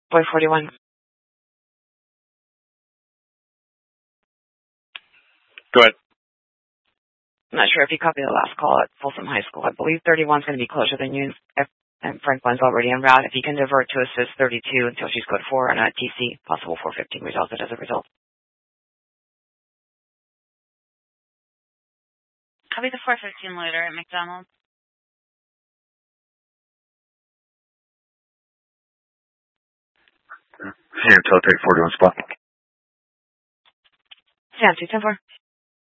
Boy 41. Go ahead. I'm not sure if you copied the last call at Folsom High School. I believe 31 is going to be closer than you, and Franklin's already en route. If you can divert to assist 32 until she's code 4 and a TC, possible 415 resulted as a result. Copy the 415 loiter at McDonald's. Santo, take 41 spot. Sam, 210-4.